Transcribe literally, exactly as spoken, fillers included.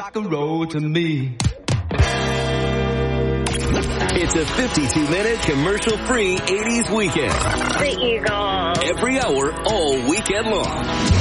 Rock and roll to me. It's a fifty-two minute commercial-free eighties weekend. The Eagles. Every hour, all weekend long.